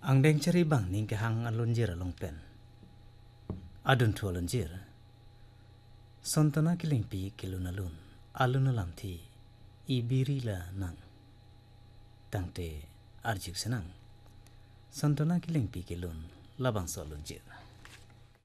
Ang deng cari bang ning ke hang alun jir along pen. Adun tu alun jir. Sontona kiling pi kilun alun alam thi ibiri la nang. Tangte arjik senang. Sontona kiling pi kilun labang so alun jir.